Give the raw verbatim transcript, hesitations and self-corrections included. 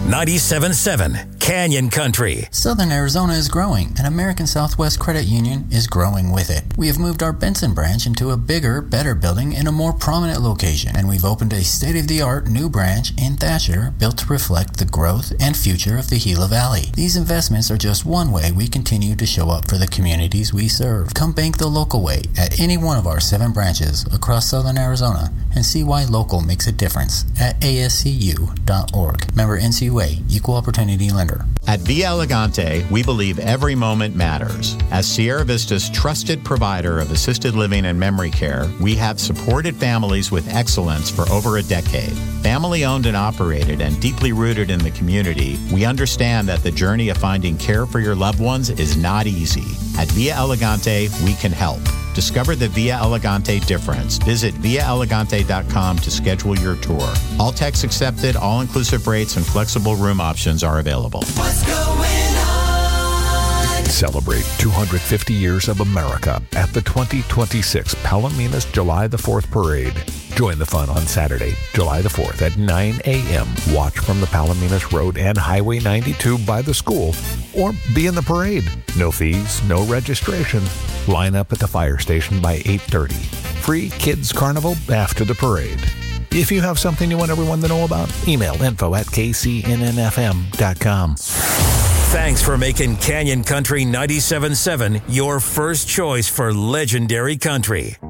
ninety-seven point seven Canyon Country. Southern Arizona is growing, and American Southwest Credit Union is growing with it. We have moved our Benson branch into a bigger, better building in a more prominent location, and we've opened a state-of-the-art new branch in Thatcher built to reflect the growth and future of the Gila Valley. These investments are just one way we continue to show up for the communities we serve. Come bank the local way at any one of our seven branches across Southern Arizona and see why local makes a difference at A S C U dot org. Member N C U A, Equal Opportunity Lender. At Via Elegante, we believe every moment matters. As Sierra Vista's trusted provider of assisted living and memory care, we have supported families with excellence for over a decade. Family-owned and operated and deeply rooted in the community, we understand that the journey of finding care for your loved ones is not easy. At Via Elegante, we can help. Discover the Via Elegante difference. Visit via elegante dot com to schedule your tour. All techs accepted, all-inclusive rates, and flexible room options are available. What's going on? Celebrate two hundred fifty years of America at the twenty twenty-six Palominas July the fourth Parade. Join the fun on Saturday, July the fourth at nine a.m. Watch from the Palominas Road and Highway ninety-two by the school, or be in the parade. No fees, no registration. Line up at the fire station by eight thirty. Free Kids Carnival after the parade. If you have something you want everyone to know about, email info at k c n n f m dot com. Thanks for making Canyon Country ninety-seven point seven your first choice for legendary country.